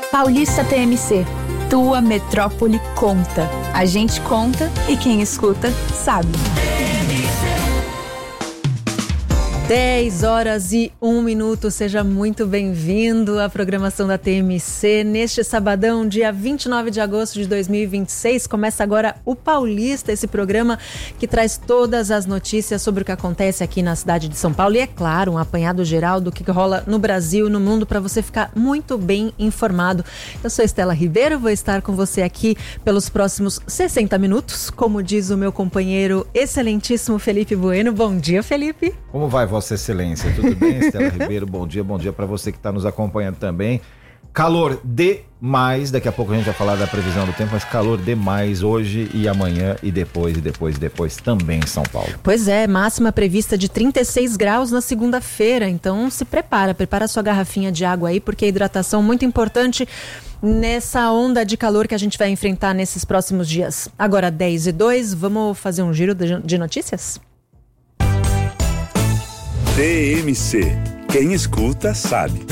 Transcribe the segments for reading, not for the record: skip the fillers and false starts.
Paulista TMC, tua metrópole conta. A gente conta e quem escuta sabe. 10h01, seja muito bem-vindo à programação da TMC. Neste sabadão, dia 29 de agosto de 2026, começa agora o Paulista, esse programa que traz todas as notícias sobre o que acontece aqui na cidade de São Paulo e, é claro, um apanhado geral do que rola no Brasil e no mundo para você ficar muito bem informado. Eu sou Estela Ribeiro, vou estar com você aqui pelos próximos 60 minutos, como diz o meu companheiro excelentíssimo Felipe Bueno. Bom dia, Felipe. Como vai, Vossa Excelência? Tudo bem, Estela Ribeiro? Bom dia para você que está nos acompanhando também. Calor demais, daqui a pouco a gente vai falar da previsão do tempo, mas calor demais hoje e amanhã e depois também em São Paulo. Pois é, máxima prevista de 36 graus na segunda-feira, então se prepara a sua garrafinha de água aí, porque a hidratação é muito importante nessa onda de calor que a gente vai enfrentar nesses próximos dias. Agora 10h02, vamos fazer um giro de notícias? TMC. Quem escuta sabe.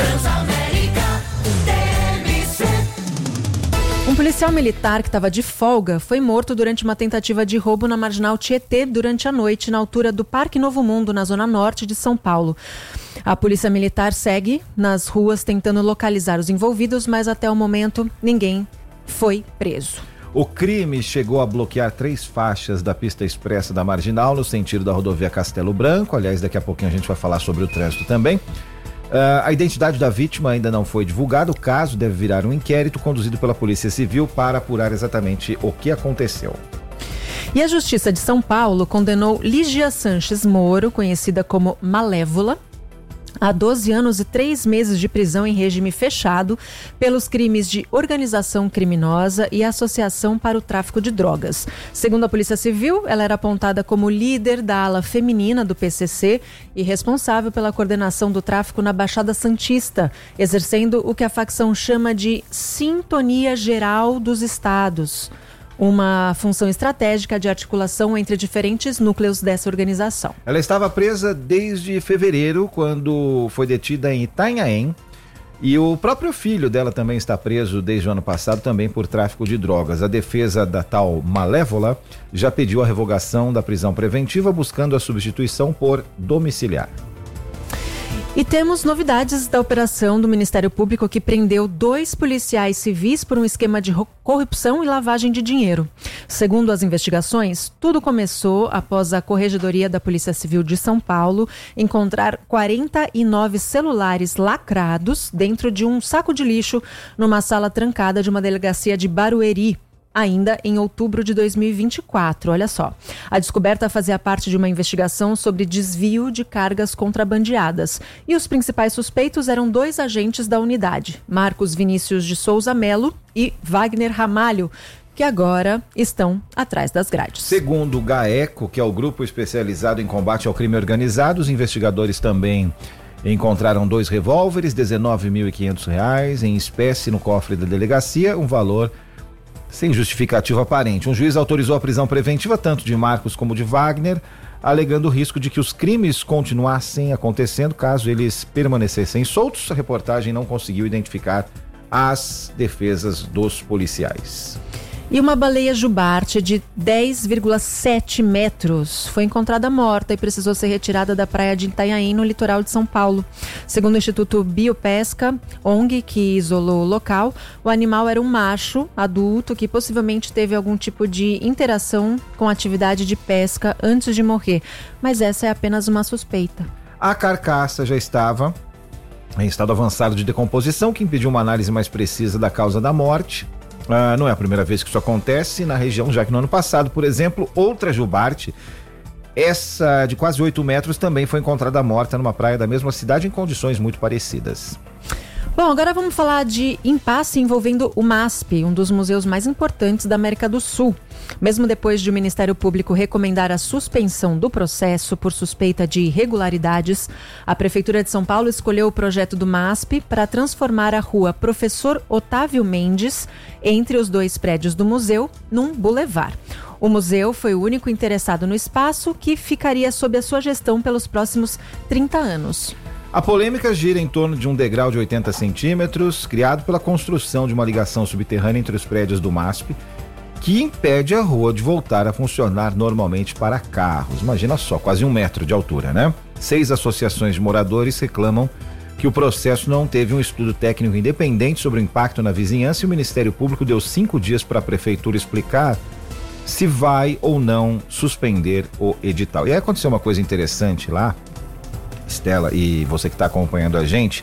Um policial militar que estava de folga foi morto durante uma tentativa de roubo na Marginal Tietê durante a noite, na altura do Parque Novo Mundo, na zona norte de São Paulo. A polícia militar segue nas ruas tentando localizar os envolvidos, mas até o momento ninguém foi preso. O crime chegou a bloquear 3 faixas da pista expressa da Marginal no sentido da rodovia Castelo Branco. Aliás, daqui a pouquinho a gente vai falar sobre o trânsito também. A identidade da vítima ainda não foi divulgada. O caso deve virar um inquérito conduzido pela Polícia Civil para apurar exatamente o que aconteceu. E a Justiça de São Paulo condenou Lígia Sanches Moro, conhecida como Malévola, a 12 anos e 3 meses de prisão em regime fechado pelos crimes de organização criminosa e associação para o tráfico de drogas. Segundo a Polícia Civil, ela era apontada como líder da ala feminina do PCC e responsável pela coordenação do tráfico na Baixada Santista, exercendo o que a facção chama de sintonia geral dos estados, uma função estratégica de articulação entre diferentes núcleos dessa organização. Ela estava presa desde fevereiro, quando foi detida em Itanhaém, e o próprio filho dela também está preso desde o ano passado, também por tráfico de drogas. A defesa da tal Malévola já pediu a revogação da prisão preventiva, buscando a substituição por domiciliar. E temos novidades da operação do Ministério Público que prendeu 2 policiais civis por um esquema de corrupção e lavagem de dinheiro. Segundo as investigações, tudo começou após a Corregedoria da Polícia Civil de São Paulo encontrar 49 celulares lacrados dentro de um saco de lixo numa sala trancada de uma delegacia de Barueri, ainda em outubro de 2024, olha só. A descoberta fazia parte de uma investigação sobre desvio de cargas contrabandeadas. E os principais suspeitos eram 2 agentes da unidade, Marcos Vinícius de Souza Melo e Wagner Ramalho, que agora estão atrás das grades. Segundo o GAECO, que é o Grupo Especializado em Combate ao Crime Organizado, os investigadores também encontraram 2 revólveres, R$19.500 em espécie no cofre da delegacia, um valor sem justificativa aparente. Um juiz autorizou a prisão preventiva tanto de Marcos como de Wagner, alegando o risco de que os crimes continuassem acontecendo caso eles permanecessem soltos. A reportagem não conseguiu identificar as defesas dos policiais. E uma baleia jubarte de 10,7 metros foi encontrada morta e precisou ser retirada da praia de Itanhaém, no litoral de São Paulo. Segundo o Instituto Biopesca, ONG, que isolou o local, o animal era um macho adulto que possivelmente teve algum tipo de interação com a atividade de pesca antes de morrer. Mas essa é apenas uma suspeita. A carcaça já estava em estado avançado de decomposição, que impediu uma análise mais precisa da causa da morte. Não é a primeira vez que isso acontece na região, já que no ano passado, por exemplo, outra jubarte, essa de quase 8 metros, também foi encontrada morta numa praia da mesma cidade em condições muito parecidas. Bom, agora vamos falar de impasse envolvendo o MASP, um dos museus mais importantes da América do Sul. Mesmo depois de o Ministério Público recomendar a suspensão do processo por suspeita de irregularidades, a Prefeitura de São Paulo escolheu o projeto do MASP para transformar a rua Professor Otávio Mendes, entre os 2 prédios do museu, num bulevar. O museu foi o único interessado no espaço, que ficaria sob a sua gestão pelos próximos 30 anos. A polêmica gira em torno de um degrau de 80 centímetros, criado pela construção de uma ligação subterrânea entre os prédios do MASP, que impede a rua de voltar a funcionar normalmente para carros. Imagina só, quase 1 metro de altura, né? 6 associações de moradores reclamam que o processo não teve um estudo técnico independente sobre o impacto na vizinhança e o Ministério Público deu 5 dias para a Prefeitura explicar se vai ou não suspender o edital. E aí aconteceu uma coisa interessante lá, Estela, e você que está acompanhando a gente,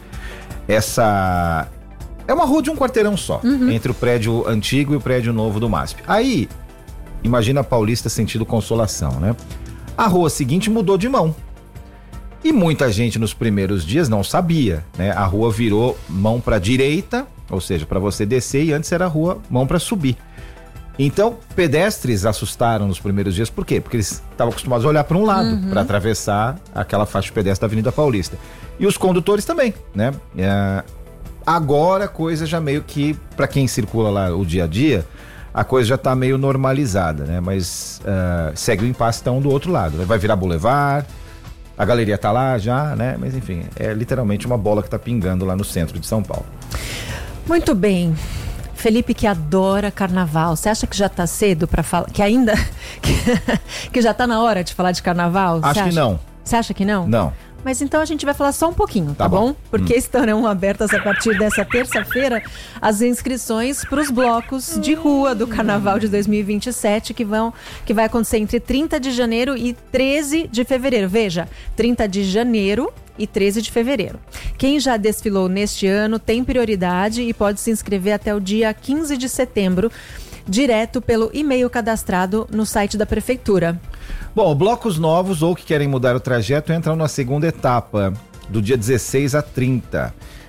essa é uma rua de um quarteirão só, entre o prédio antigo e o prédio novo do MASP. Aí, imagina a Paulista sentido Consolação, né? A rua seguinte mudou de mão. E muita gente nos primeiros dias não sabia, né? A rua virou mão para direita, ou seja, para você descer, e antes era a rua mão para subir. Então, pedestres assustaram nos primeiros dias, por quê? Porque eles estavam acostumados a olhar para um lado, para atravessar aquela faixa de pedestre da Avenida Paulista. E os condutores também, né? Agora a coisa já meio que, para quem circula lá o dia a dia, a coisa já tá meio normalizada, né? Mas segue o impasse então do outro lado, né? Vai virar boulevard, a galeria tá lá já, né? Mas enfim, é literalmente uma bola que tá pingando lá no centro de São Paulo. Muito bem. Felipe, que adora carnaval, você acha que já tá cedo para falar, que ainda, que já tá na hora de falar de carnaval? Acho que não. Você acha que não? Não. Mas então a gente vai falar só um pouquinho, tá bom? Porque estarão abertas a partir dessa terça-feira as inscrições para os blocos de rua do Carnaval de 2027 que vai acontecer entre 30 de janeiro e 13 de fevereiro. Veja, 30 de janeiro e 13 de fevereiro. Quem já desfilou neste ano tem prioridade e pode se inscrever até o dia 15 de setembro, direto pelo e-mail cadastrado no site da Prefeitura. Bom, blocos novos ou que querem mudar o trajeto entram na segunda etapa, do dia 16 a 30.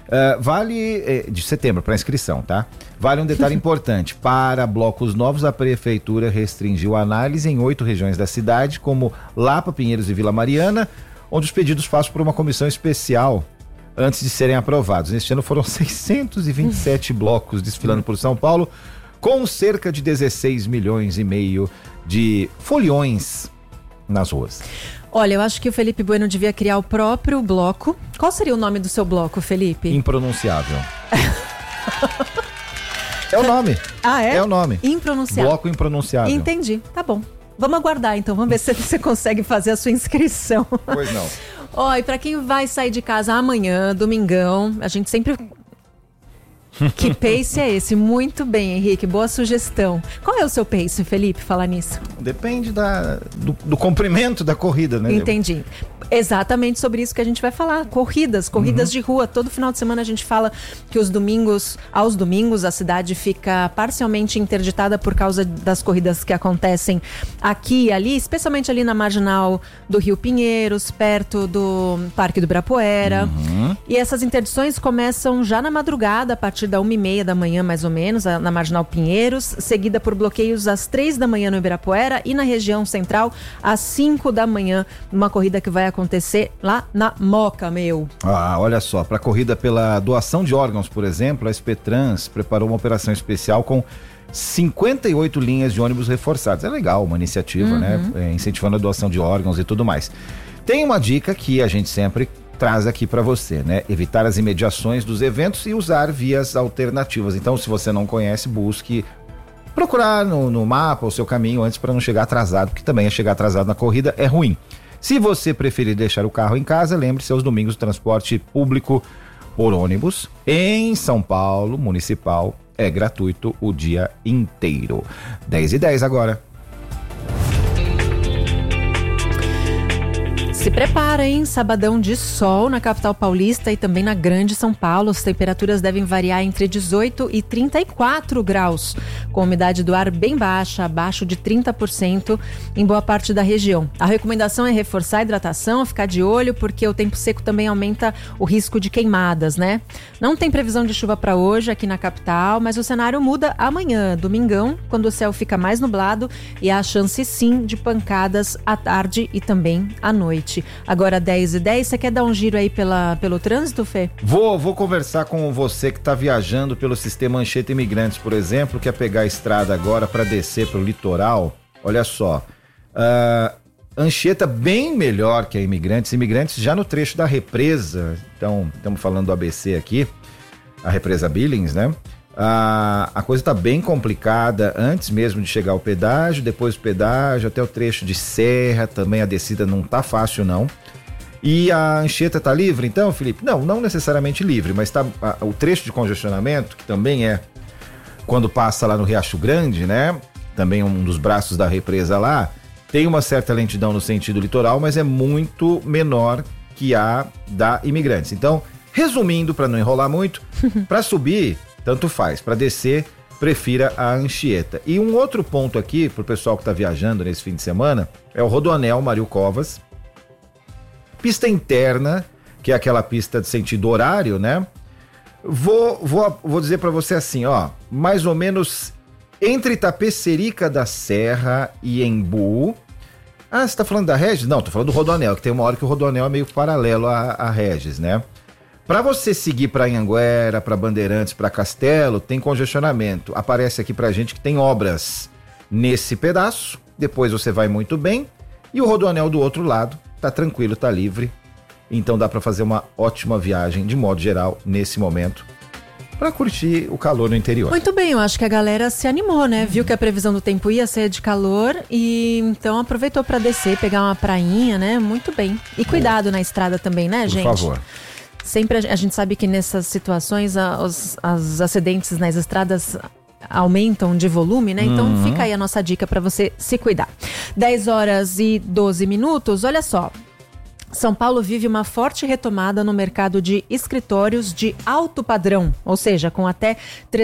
De setembro, para inscrição, tá? Vale um detalhe importante. Para blocos novos, a Prefeitura restringiu a análise em 8 regiões da cidade, como Lapa, Pinheiros e Vila Mariana, onde os pedidos passam por uma comissão especial antes de serem aprovados. Neste ano foram 627 blocos desfilando por São Paulo, com cerca de 16 milhões e meio de foliões nas ruas. Olha, eu acho que o Felipe Bueno devia criar o próprio bloco. Qual seria o nome do seu bloco, Felipe? Impronunciável. É o nome. Ah, é? É o nome. Impronunciável. Bloco impronunciável. Entendi, tá bom. Vamos aguardar então, vamos ver se você consegue fazer a sua inscrição. Pois não. Ó, e pra quem vai sair de casa amanhã, domingão, a gente sempre... Que pace é esse? Muito bem, Henrique, boa sugestão. Qual é o seu pace, Felipe, falar nisso? Depende do comprimento da corrida, né? Entendi. Exatamente sobre isso que a gente vai falar. Corridas de rua. Todo final de semana a gente fala que aos domingos, a cidade fica parcialmente interditada por causa das corridas que acontecem aqui e ali, especialmente ali na marginal do Rio Pinheiros, perto do Parque do Ibirapuera. E essas interdições começam já na madrugada, a partir da 1h30 da manhã, mais ou menos, na marginal Pinheiros, seguida por bloqueios às 3 da manhã no Ibirapuera e na região central às 5 da manhã, uma corrida que vai acontecer lá na Moca, meu. Olha só, para a corrida pela doação de órgãos, por exemplo, a SP-Trans preparou uma operação especial com 58 linhas de ônibus reforçadas. É legal, uma iniciativa, né? Incentivando a doação de órgãos e tudo mais. Tem uma dica que a gente sempre traz aqui para você, né? Evitar as imediações dos eventos e usar vias alternativas. Então, se você não conhece, busque procurar no mapa o seu caminho antes para não chegar atrasado, porque também chegar atrasado na corrida é ruim. Se você preferir deixar o carro em casa, lembre-se, aos domingos o transporte público por ônibus em São Paulo, municipal, é gratuito o dia inteiro. 10h10 agora. Se prepara, hein? Sabadão de sol na capital paulista e também na grande São Paulo. As temperaturas devem variar entre 18 e 34 graus, com a umidade do ar bem baixa, abaixo de 30% em boa parte da região. A recomendação é reforçar a hidratação, ficar de olho, porque o tempo seco também aumenta o risco de queimadas, né? Não tem previsão de chuva para hoje aqui na capital, mas o cenário muda amanhã, domingão, quando o céu fica mais nublado e há chance sim de pancadas à tarde e também à noite. Agora 10h10, você quer dar um giro aí pelo trânsito, Fê? Vou conversar com você que está viajando pelo sistema Anchieta Imigrantes, por exemplo, quer pegar a estrada agora para descer para o litoral. Olha só, Anchieta bem melhor que a Imigrantes. Imigrantes já no trecho da represa, então estamos falando do ABC aqui, a represa Billings, né? A coisa está bem complicada antes mesmo de chegar ao pedágio, depois do pedágio, até o trecho de serra, também a descida não tá fácil não. E a Anchieta tá livre então, Felipe? Não necessariamente livre, mas o trecho de congestionamento, que também é quando passa lá no Riacho Grande, né? Também um dos braços da represa lá, tem uma certa lentidão no sentido litoral, mas é muito menor que a da Imigrantes. Então, resumindo, para não enrolar muito, para subir, tanto faz. Para descer, prefira a Anchieta. E um outro ponto aqui, pro pessoal que tá viajando nesse fim de semana, é o Rodoanel Mário Covas. Pista interna, que é aquela pista de sentido horário, né? Vou dizer para você assim, ó, mais ou menos entre Tapecerica da Serra e Embu. Ah, você tá falando da Regis? Não, tô falando do Rodoanel, que tem uma hora que o Rodoanel é meio paralelo à Regis, né? Para você seguir para Anhanguera, para Bandeirantes, para Castelo, tem congestionamento. Aparece aqui pra gente que tem obras nesse pedaço, depois você vai muito bem, e o Rodoanel do outro lado tá tranquilo, tá livre. Então dá para fazer uma ótima viagem, de modo geral, nesse momento, para curtir o calor no interior. Muito bem, eu acho que a galera se animou, né? Viu que a previsão do tempo ia ser de calor e então aproveitou para descer, pegar uma prainha, né? Muito bem. E cuidado na estrada também, né, gente? Por favor. Sempre a gente sabe que nessas situações os acidentes nas estradas aumentam de volume, né? Então fica aí a nossa dica para você se cuidar. 10h12, olha só. São Paulo vive uma forte retomada no mercado de escritórios de alto padrão, ou seja, com até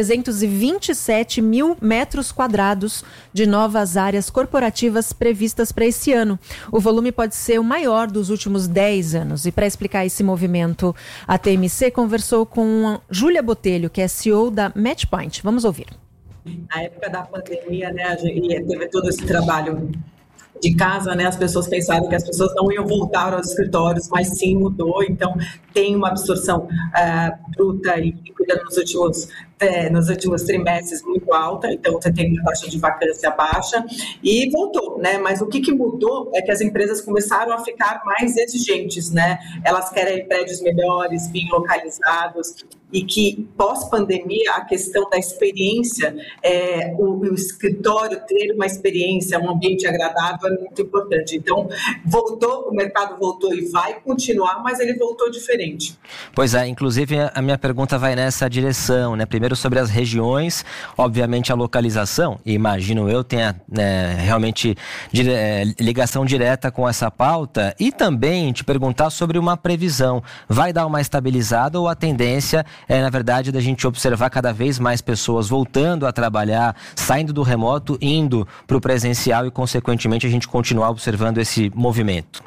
327 mil metros quadrados de novas áreas corporativas previstas para esse ano. O volume pode ser o maior dos últimos 10 anos. E para explicar esse movimento, a TMC conversou com Júlia Botelho, que é CEO da Matchpoint. Vamos ouvir. Na época da pandemia, né, teve todo esse trabalho de casa, né, as pessoas pensaram que as pessoas não iam voltar aos escritórios, mas sim mudou, então tem uma absorção bruta e líquida nos últimos trimestres muito alta, então você tem uma taxa de vacância baixa e voltou, né, mas o que mudou é que as empresas começaram a ficar mais exigentes, né, elas querem prédios melhores, bem localizados, e que pós-pandemia a questão da experiência, o escritório ter uma experiência, um ambiente agradável é muito importante. Então, o mercado voltou e vai continuar, mas ele voltou diferente. Pois é, inclusive a minha pergunta vai nessa direção, né? Primeiro sobre as regiões, obviamente a localização, e imagino eu tenha realmente ligação direta com essa pauta, e também te perguntar sobre uma previsão. Vai dar uma estabilizada ou a tendência na verdade, da gente observar cada vez mais pessoas voltando a trabalhar, saindo do remoto, indo para o presencial e, consequentemente, a gente continuar observando esse movimento?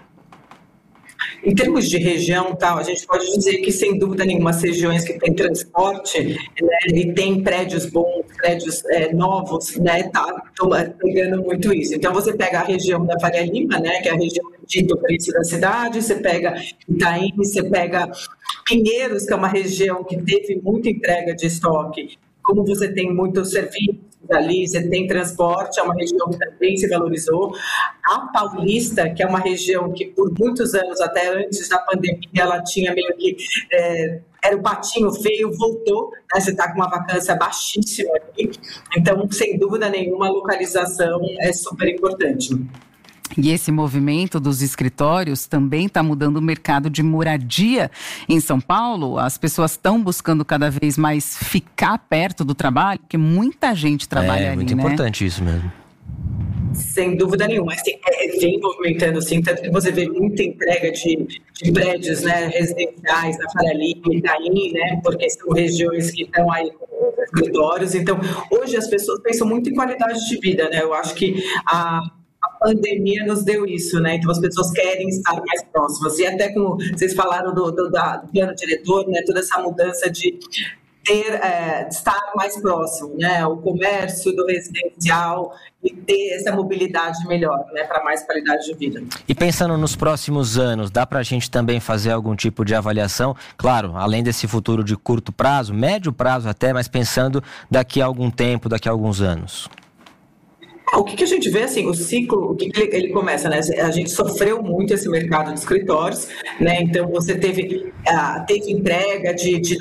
Em termos de região, a gente pode dizer que, sem dúvida nenhuma, as regiões que têm transporte, né, e tem prédios bons, prédios novos, né, pegando muito isso. Então, você pega a região da Faria Lima, né, que é a região do preço da cidade, você pega Itaim, você pega Pinheiros, que é uma região que teve muita entrega de estoque. Como você tem muitos serviços ali, você tem transporte, é uma região que também se valorizou. A Paulista, que é uma região que por muitos anos, até antes da pandemia, ela tinha meio que... era o patinho feio, voltou, né? Você está com uma vacância baixíssima aqui. Então, sem dúvida nenhuma, a localização é super importante. E esse movimento dos escritórios também está mudando o mercado de moradia em São Paulo. As pessoas estão buscando cada vez mais ficar perto do trabalho, porque muita gente trabalha ali, né? É muito importante isso mesmo. Sem dúvida nenhuma, mas vem movimentando, assim, tanto que você vê muita entrega de prédios, né, residenciais na Faria Lima, Itaim, né, porque são regiões que estão aí com escritórios. Então, hoje as pessoas pensam muito em qualidade de vida, né? Eu acho que a pandemia nos deu isso, né? Então as pessoas querem estar mais próximas. E até como vocês falaram do plano diretor, né? Toda essa mudança de estar mais próximo, né? O comércio do residencial e ter essa mobilidade melhor, né? Para mais qualidade de vida. E pensando nos próximos anos, dá para a gente também fazer algum tipo de avaliação? Claro, além desse futuro de curto prazo, médio prazo até, mas pensando daqui a algum tempo, daqui a alguns anos. O que a gente vê, assim, o ciclo, o que ele começa, né? A gente sofreu muito esse mercado de escritórios, né? Então, você teve entrega de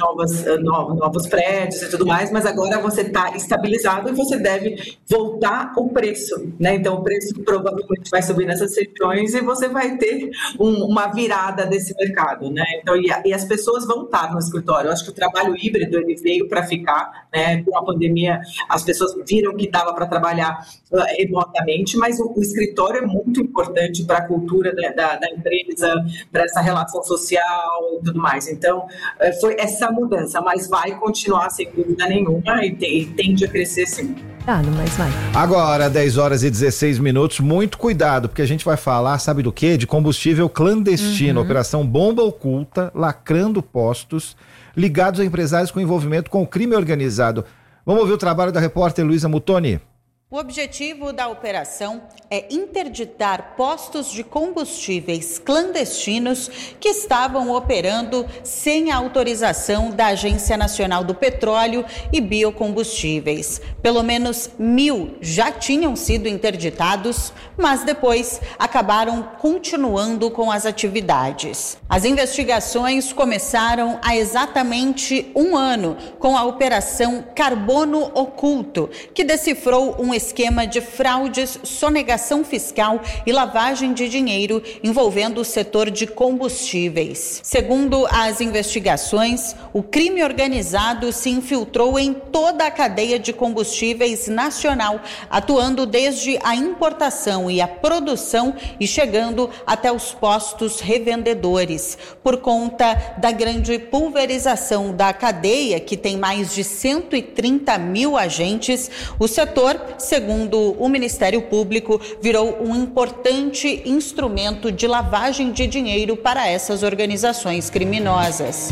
novos prédios e tudo mais, mas agora você está estabilizado e você deve voltar o preço, né? Então, o preço provavelmente vai subir nessas regiões e você vai ter uma virada desse mercado, né? Então, e as pessoas vão estar no escritório. Eu acho que o trabalho híbrido, ele veio para ficar, né? Com a pandemia, as pessoas viram que dava para trabalhar remotamente, mas o escritório é muito importante para a cultura da empresa, para essa relação social e tudo mais. Então, foi essa mudança, mas vai continuar sem dúvida nenhuma e tende a crescer sim. Mas vai. Agora, 10 horas e 16 minutos, muito cuidado, porque a gente vai falar, sabe do quê? De combustível clandestino, operação Bomba Oculta, lacrando postos, ligados a empresários com envolvimento com o crime organizado. Vamos ouvir o trabalho da repórter Luísa Mutoni. O objetivo da operação é interditar postos de combustíveis clandestinos que estavam operando sem a autorização da Agência Nacional do Petróleo e Biocombustíveis. Pelo menos 1.000 já tinham sido interditados, mas depois acabaram continuando com as atividades. As investigações começaram há exatamente 1 ano com a Operação Carbono Oculto, que decifrou um esquema de fraudes, sonegação fiscal e lavagem de dinheiro envolvendo o setor de combustíveis. Segundo as investigações, o crime organizado se infiltrou em toda a cadeia de combustíveis nacional, atuando desde a importação e a produção e chegando até os postos revendedores. Por conta da grande pulverização da cadeia, que tem mais de 130 mil agentes, o setor, segundo o Ministério Público, virou um importante instrumento de lavagem de dinheiro para essas organizações criminosas.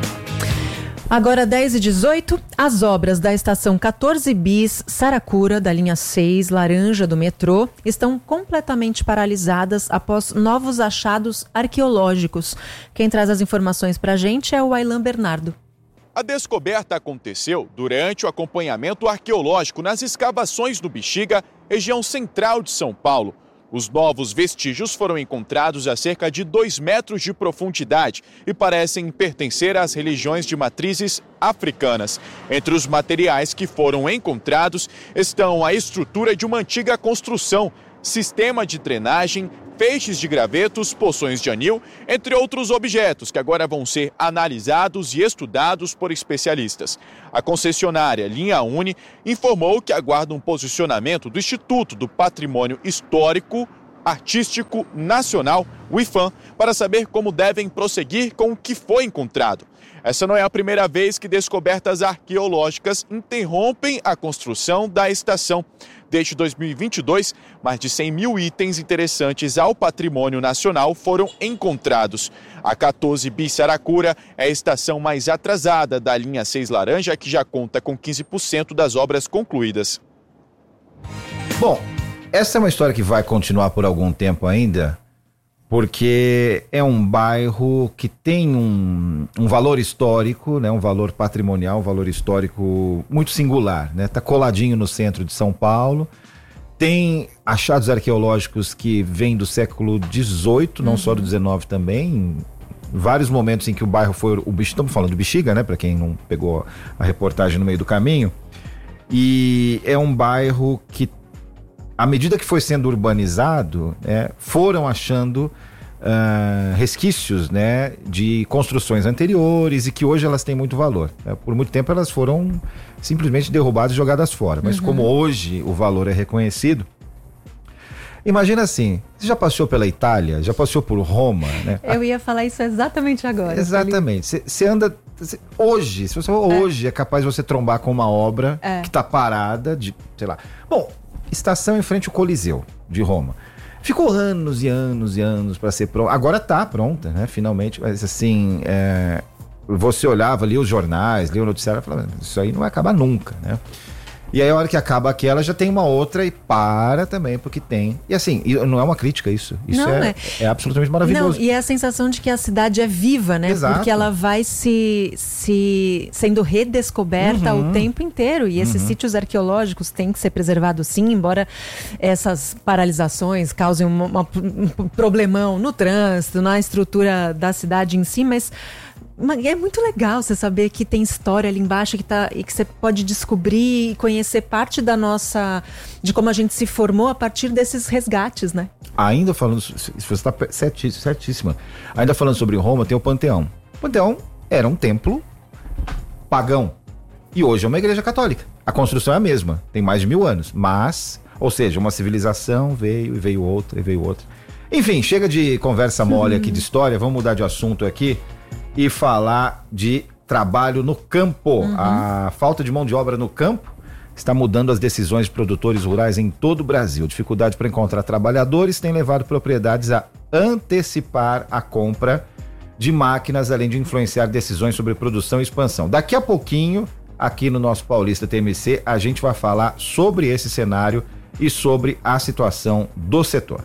Agora 10h18, as obras da estação 14 bis Saracura, da linha 6 laranja do metrô, estão completamente paralisadas após novos achados arqueológicos. Quem traz as informações para a gente é o Aylan Bernardo. A descoberta aconteceu durante o acompanhamento arqueológico nas escavações do Bexiga, região central de São Paulo. Os novos vestígios foram encontrados a cerca de 2 metros de profundidade e parecem pertencer às religiões de matrizes africanas. Entre os materiais que foram encontrados estão a estrutura de uma antiga construção, sistema de drenagem, feixes de gravetos, poções de anil, entre outros objetos que agora vão ser analisados e estudados por especialistas. A concessionária Linha Uni informou que aguarda um posicionamento do Instituto do Patrimônio Histórico Artístico Nacional, o IPHAN, para saber como devem prosseguir com o que foi encontrado. Essa não é a primeira vez que descobertas arqueológicas interrompem a construção da estação. Desde 2022, mais de 100 mil itens interessantes ao patrimônio nacional foram encontrados. A 14 bis Saracura é a estação mais atrasada da linha 6 laranja, que já conta com 15% das obras concluídas. Bom, essa é uma história que vai continuar por algum tempo ainda, porque é um bairro que tem um valor histórico, né, um valor patrimonial, um valor histórico muito singular, né? Tá coladinho no centro de São Paulo, tem achados arqueológicos que vêm do século XVIII, não só do XIX também, em vários momentos em que o bairro foi, estamos falando do Bexiga, né, para quem não pegou a reportagem no meio do caminho, e é um bairro que, à medida que foi sendo urbanizado, foram achando resquícios, né, de construções anteriores e que hoje elas têm muito valor. Por muito tempo elas foram simplesmente derrubadas e jogadas fora. Mas como hoje o valor é reconhecido, imagina assim, você já passou pela Itália, já passou por Roma, né? Eu ia falar isso exatamente agora. Exatamente. Você anda... Hoje, se você for hoje, é capaz de você trombar com uma obra que está parada, de, sei lá... Bom, estação em frente ao Coliseu de Roma. Ficou anos e anos e anos para ser pronta. Agora está pronta, né? Finalmente. Mas assim, você olhava ali os jornais, lia o noticiário e falava, isso aí não vai acabar nunca, né? E aí a hora que acaba aquela, já tem uma outra e para também, porque tem. E assim, não é uma crítica isso. Isso não, é absolutamente maravilhoso. Não, e é a sensação de que a cidade é viva, né? Exato. Porque ela vai se sendo redescoberta o tempo inteiro. E esses sítios arqueológicos têm que ser preservados sim, embora essas paralisações causem um problemão no trânsito, na estrutura da cidade em si, mas é muito legal você saber que tem história ali embaixo e que você pode descobrir e conhecer parte de como a gente se formou a partir desses resgates, né? Ainda falando, você está certíssima, ainda falando sobre Roma, tem o Panteão. O Panteão era um templo pagão e hoje é uma igreja católica. A construção é a mesma, tem mais de 1000 anos, mas, ou seja, uma civilização veio outra. Enfim, chega de conversa mole aqui de história, vamos mudar de assunto aqui e falar de trabalho no campo. A falta de mão de obra no campo está mudando as decisões de produtores rurais em todo o Brasil. Dificuldade para encontrar trabalhadores tem levado propriedades a antecipar a compra de máquinas, além de influenciar decisões sobre produção e expansão. Daqui a pouquinho, aqui no nosso Paulista TMC, a gente vai falar sobre esse cenário e sobre a situação do setor.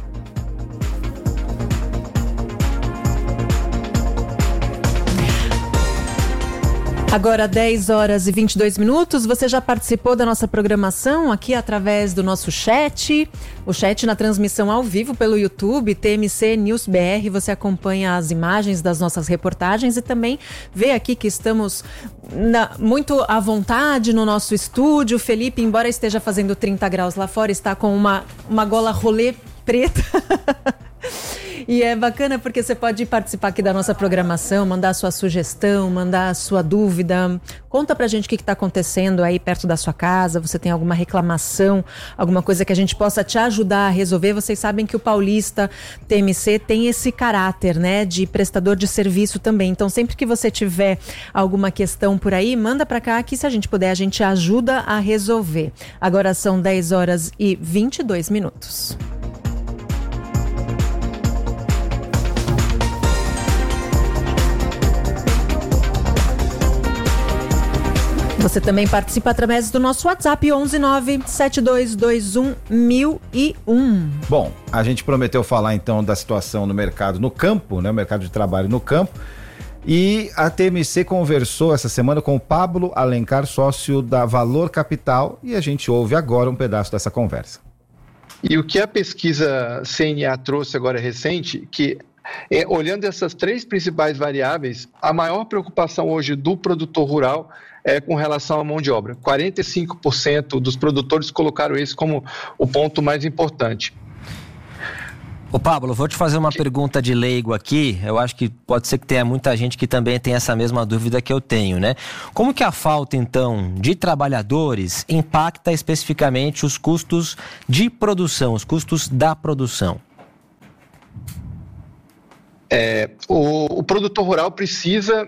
Agora 10 horas e 22 minutos, você já participou da nossa programação aqui através do nosso chat, o chat na transmissão ao vivo pelo YouTube, TMC News BR, você acompanha as imagens das nossas reportagens e também vê aqui que estamos muito à vontade no nosso estúdio. Felipe, embora esteja fazendo 30 graus lá fora, está com uma gola rolê preta. E é bacana porque você pode participar aqui da nossa programação, mandar sua sugestão, mandar sua dúvida. Conta pra gente o que está acontecendo aí perto da sua casa. Você tem alguma reclamação, alguma coisa que a gente possa te ajudar a resolver? Vocês sabem que o Paulista TMC tem esse caráter, né, de prestador de serviço também. Então, sempre que você tiver alguma questão por aí, manda pra cá que, se a gente puder, a gente ajuda a resolver. Agora são 10 horas e 22 minutos. Você também participa através do nosso WhatsApp 11972211001. Bom, a gente prometeu falar então da situação no mercado no campo, né? O mercado de trabalho no campo. E a TMC conversou essa semana com o Pablo Alencar, sócio da Valor Capital, e a gente ouve agora um pedaço dessa conversa. E o que a pesquisa CNA trouxe agora recente, que olhando essas 3 principais variáveis, a maior preocupação hoje do produtor rural é com relação à mão de obra. 45% dos produtores colocaram esse como o ponto mais importante. Ô Pablo, vou te fazer uma pergunta de leigo aqui. Eu acho que pode ser que tenha muita gente que também tem essa mesma dúvida que eu tenho, né? Como que a falta, então, de trabalhadores impacta especificamente os custos de produção, os custos da produção? O produtor rural precisa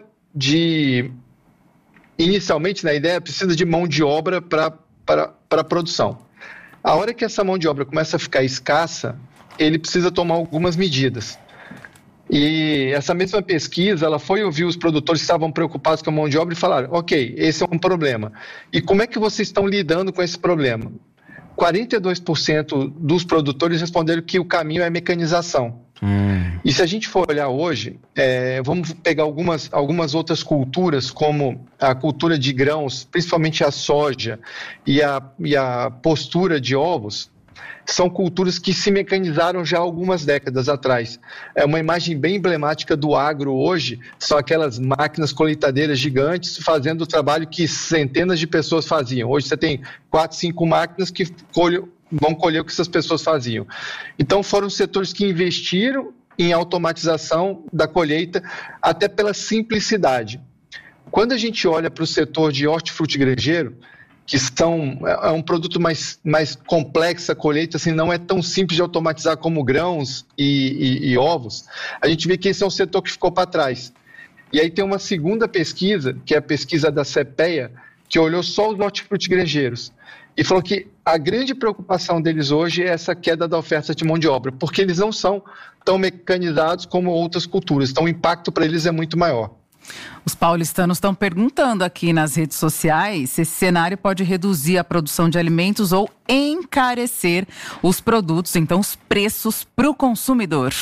inicialmente, na ideia, precisa de mão de obra para a produção. A hora que essa mão de obra começa a ficar escassa, ele precisa tomar algumas medidas. E essa mesma pesquisa, ela foi ouvir os produtores que estavam preocupados com a mão de obra e falaram, ok, esse é um problema. E como é que vocês estão lidando com esse problema? 42% dos produtores responderam que o caminho é mecanização. E se a gente for olhar hoje, vamos pegar algumas outras culturas, como a cultura de grãos, principalmente a soja e a postura de ovos, são culturas que se mecanizaram já há algumas décadas atrás. É uma imagem bem emblemática do agro hoje, são aquelas máquinas colheitadeiras gigantes fazendo o trabalho que centenas de pessoas faziam. Hoje você tem 4, 5 máquinas que vão colher o que essas pessoas faziam. Então foram setores que investiram em automatização da colheita, até pela simplicidade. Quando a gente olha para o setor de hortifruti granjeiro, que é um produto mais complexo a colheita, assim, não é tão simples de automatizar como grãos e ovos, a gente vê que esse é um setor que ficou para trás. E aí tem uma segunda pesquisa, que é a pesquisa da CPEA, que olhou só os hortifruti granjeiros, e falou que a grande preocupação deles hoje é essa queda da oferta de mão de obra, porque eles não são tão mecanizados como outras culturas, então o impacto para eles é muito maior. Os paulistanos estão perguntando aqui nas redes sociais se esse cenário pode reduzir a produção de alimentos ou encarecer os produtos, então os preços para o consumidor.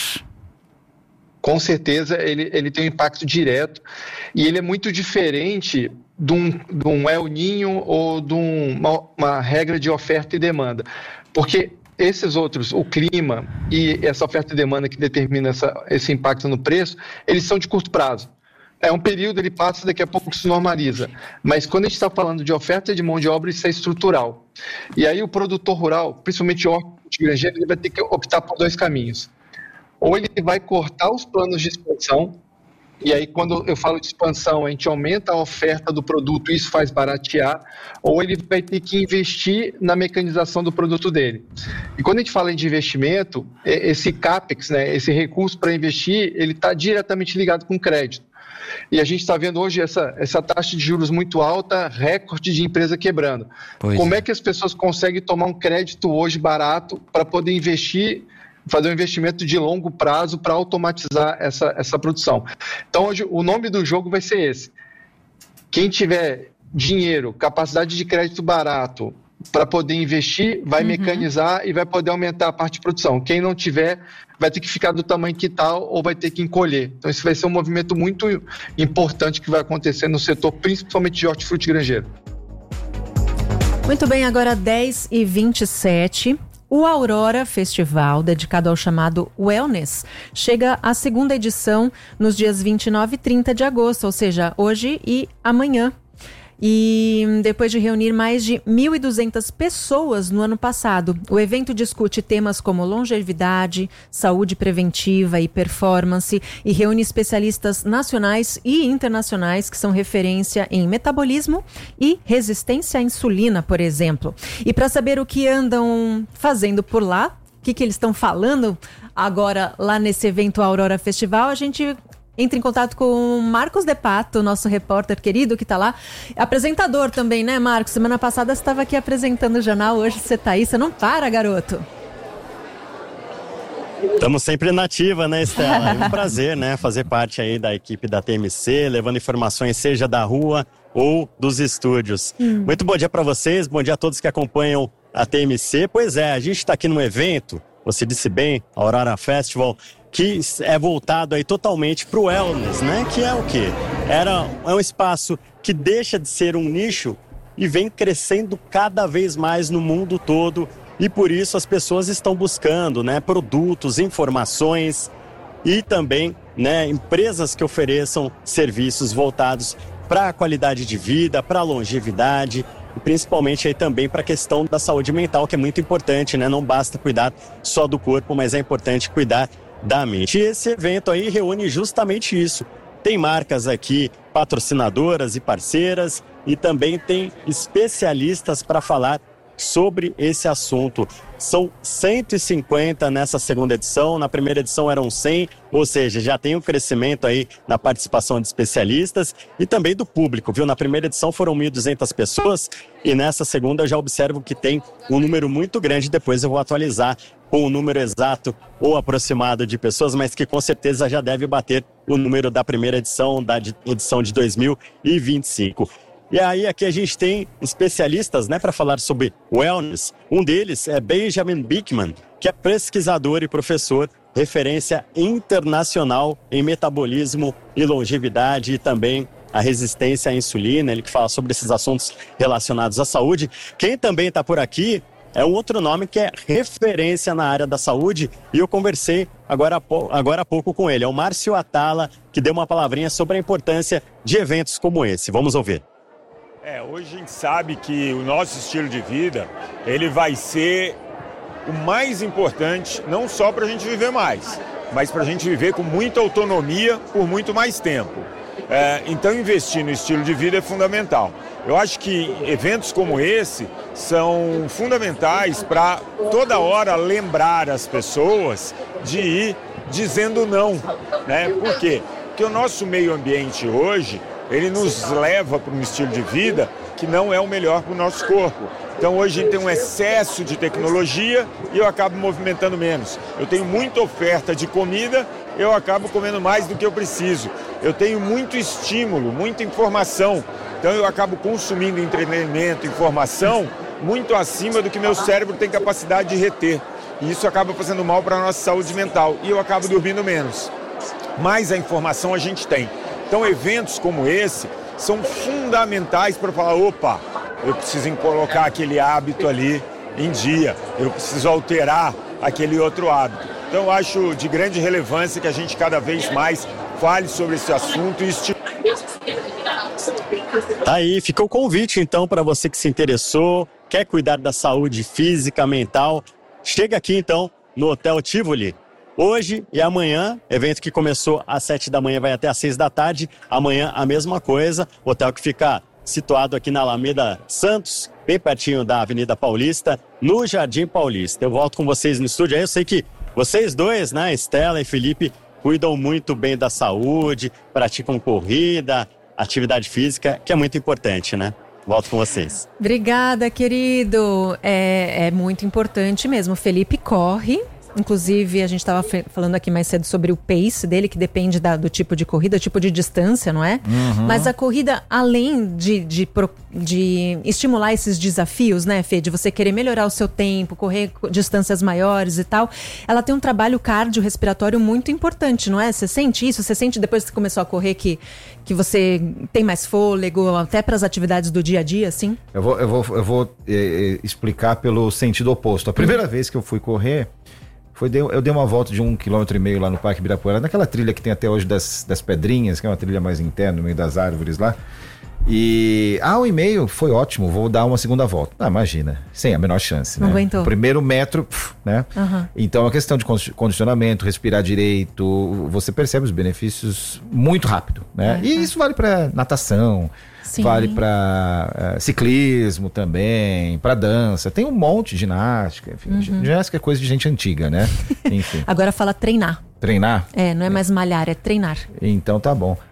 Com certeza ele tem um impacto direto e ele é muito diferente de um El Niño ou de uma regra de oferta e demanda. Porque esses outros, o clima e essa oferta e demanda que determina esse impacto no preço, eles são de curto prazo. É um período, ele passa, daqui a pouco se normaliza. Mas quando a gente está falando de oferta de mão de obra, isso é estrutural. E aí o produtor rural, principalmente o hortifrutigranjeiro, ele vai ter que optar por 2 caminhos. Ou ele vai cortar os planos de expansão, e aí quando eu falo de expansão, a gente aumenta a oferta do produto, isso faz baratear, ou ele vai ter que investir na mecanização do produto dele. E quando a gente fala de investimento, esse CAPEX, né, esse recurso para investir, ele está diretamente ligado com crédito. E a gente está vendo hoje essa taxa de juros muito alta, recorde de empresa quebrando. Como é que as pessoas conseguem tomar um crédito hoje barato para poder investir, fazer um investimento de longo prazo para automatizar essa produção? Então, hoje, o nome do jogo vai ser esse. Quem tiver dinheiro, capacidade de crédito barato para poder investir, vai mecanizar e vai poder aumentar a parte de produção. Quem não tiver, vai ter que ficar do tamanho que está ou vai ter que encolher. Então, esse vai ser um movimento muito importante que vai acontecer no setor, principalmente de hortifruti granjeiro. Muito bem, agora 10h27. O Aurora Festival, dedicado ao chamado Wellness, chega à 2ª edição nos dias 29 e 30 de agosto, ou seja, hoje e amanhã. E depois de reunir mais de 1.200 pessoas no ano passado, o evento discute temas como longevidade, saúde preventiva e performance e reúne especialistas nacionais e internacionais que são referência em metabolismo e resistência à insulina, por exemplo. E para saber o que andam fazendo por lá, o que eles estão falando agora lá nesse evento Aurora Festival, a gente entra em contato com o Marcos De Pato, nosso repórter querido que está lá. Apresentador também, né, Marcos? Semana passada você estava aqui apresentando o jornal, hoje você está aí, você não para, garoto. Estamos sempre na ativa, né, Estela? É um prazer, né, fazer parte aí da equipe da TMC, levando informações seja da rua ou dos estúdios. Muito bom dia para vocês, bom dia a todos que acompanham a TMC. Pois é, a gente está aqui num evento, você disse bem, Aurora Festival, que é voltado aí totalmente para o wellness, né? Que é o quê? É um espaço que deixa de ser um nicho e vem crescendo cada vez mais no mundo todo. E por isso as pessoas estão buscando, né, produtos, informações e também, né, empresas que ofereçam serviços voltados para a qualidade de vida, para a longevidade e principalmente aí também para a questão da saúde mental, que é muito importante, né? Não basta cuidar só do corpo, mas é importante cuidar da mente. E esse evento aí reúne justamente isso. Tem marcas aqui patrocinadoras e parceiras e também tem especialistas para falar sobre esse assunto. São 150 nessa 2ª edição, na primeira edição eram 100, ou seja, já tem um crescimento aí na participação de especialistas e também do público, viu? Na primeira edição foram 1.200 pessoas e nessa 2ª eu já observo que tem um número muito grande, depois eu vou atualizar com o número exato ou aproximado de pessoas, mas que com certeza já deve bater o número da primeira edição, da edição de 2025. E aí aqui a gente tem especialistas, né, para falar sobre wellness. Um deles é Benjamin Bickman, que é pesquisador e professor, referência internacional em metabolismo e longevidade e também a resistência à insulina. Ele que fala sobre esses assuntos relacionados à saúde. Quem também está por aqui é um outro nome que é referência na área da saúde e eu conversei agora há pouco com ele. É o Márcio Atala, que deu uma palavrinha sobre a importância de eventos como esse. Vamos ouvir. Hoje a gente sabe que o nosso estilo de vida, ele vai ser o mais importante, não só para a gente viver mais, mas para a gente viver com muita autonomia por muito mais tempo. Então investir no estilo de vida é fundamental. Eu acho que eventos como esse são fundamentais para toda hora lembrar as pessoas de ir dizendo não, né? Por quê? Porque o nosso meio ambiente hoje, ele nos leva para um estilo de vida que não é o melhor para o nosso corpo. Então hoje a gente tem um excesso de tecnologia e eu acabo movimentando menos. Eu tenho muita oferta de comida eu acabo comendo mais do que eu preciso. Eu tenho muito estímulo, muita informação, então eu acabo consumindo entretenimento, informação, muito acima do que meu cérebro tem capacidade de reter. E isso acaba fazendo mal para a nossa saúde mental e eu acabo dormindo menos. Mas a informação a gente tem. Então eventos como esse são fundamentais para falar, opa, eu preciso colocar aquele hábito ali em dia, eu preciso alterar aquele outro hábito. Então eu acho de grande relevância que a gente cada vez mais fale sobre esse assunto e Aí, ficou o convite então para você que se interessou, quer cuidar da saúde física, mental, chega aqui então no Hotel Tivoli. Hoje e amanhã, evento que começou às 7 da manhã vai até às 6 da tarde, amanhã a mesma coisa, hotel que fica situado aqui na Alameda Santos, bem pertinho da Avenida Paulista, no Jardim Paulista. Eu volto com vocês no estúdio, aí eu sei que vocês dois, né, Estela e Felipe, cuidam muito bem da saúde, praticam corrida, atividade física, que é muito importante, né? Volto com vocês. Obrigada, querido. É muito importante mesmo. O Felipe corre. Inclusive, a gente estava falando aqui mais cedo sobre o pace dele, que depende do tipo de corrida, tipo de distância, não é? Uhum. Mas a corrida, além de estimular esses desafios, né, Fê? De você querer melhorar o seu tempo, correr distâncias maiores e tal, ela tem um trabalho cardiorrespiratório muito importante, não é? Você sente isso? Você sente depois que começou a correr que você tem mais fôlego, até para as atividades do dia a dia, assim? Eu vou explicar pelo sentido oposto. A primeira vez que eu fui correr, eu dei uma volta de 1,5 km lá no Parque Ibirapuera, naquela trilha que tem até hoje das pedrinhas, que é uma trilha mais interna, no meio das árvores lá. E 1,5 foi ótimo, vou dar uma segunda volta. Imagina, sem a menor chance, né? Não aguentou. O primeiro metro, né? Uhum. Então a questão de condicionamento, respirar direito, você percebe os benefícios muito rápido, né? E isso vale para natação. Sim. Vale para ciclismo também, para dança, tem um monte de ginástica, enfim, ginástica é coisa de gente antiga, né? Enfim. Agora fala treinar. Treinar? Não é mais malhar, é treinar. Então tá bom.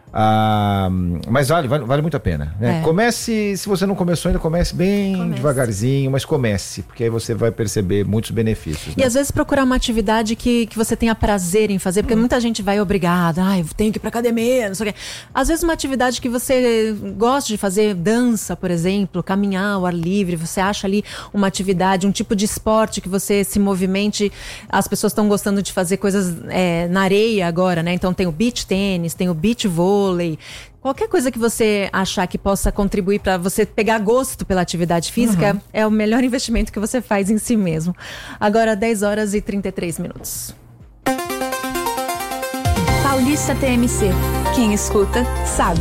Mas vale muito a pena, né? Comece, se você não começou ainda, comece bem devagarzinho, mas comece, porque aí você vai perceber muitos benefícios, né? E às vezes procurar uma atividade que você tenha prazer em fazer, porque muita gente vai obrigada, eu tenho que ir pra academia, não sei o quê. Às vezes uma atividade que você gosta de fazer, dança, por exemplo, caminhar ao ar livre, você acha ali uma atividade, um tipo de esporte que você se movimente. As pessoas estão gostando de fazer coisas na areia agora, né? Então tem o beach tênis, tem o beach vôlei, qualquer coisa que você achar que possa contribuir para você pegar gosto pela atividade física, é o melhor investimento que você faz em si mesmo. Agora 10h33. Paulista TMC. Quem escuta, sabe.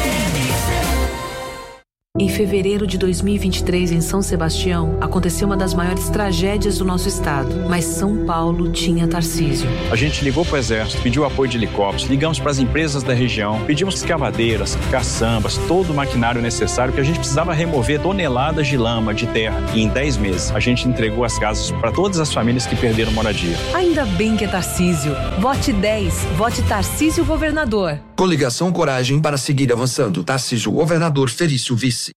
Em fevereiro de 2023, em São Sebastião, aconteceu uma das maiores tragédias do nosso estado. Mas São Paulo tinha Tarcísio. A gente ligou para o Exército, pediu apoio de helicópteros, ligamos para as empresas da região, pedimos escavadeiras, caçambas, todo o maquinário necessário que a gente precisava remover toneladas de lama, de terra. E em 10 meses, a gente entregou as casas para todas as famílias que perderam moradia. Ainda bem que é Tarcísio. Vote 10. Vote Tarcísio Governador. Coligação Coragem para seguir avançando. Tarcísio Governador, Felício Vice.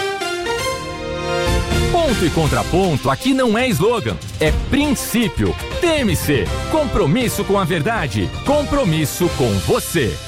Ponto e contraponto aqui não é slogan, é princípio. TMC, compromisso com a verdade, compromisso com você.